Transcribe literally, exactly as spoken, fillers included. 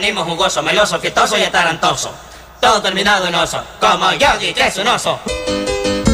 seguimos jugoso, meloso, fietoso y atarantoso. Todo terminado en oso, como Yogi, que es un oso.